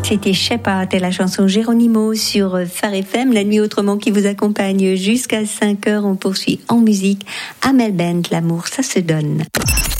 C'était Shepherd et la chanson Geronimo sur Phare FM. La nuit autrement qui vous accompagne jusqu'à 5h. On poursuit en musique. Amel Bent, l'amour, ça se donne.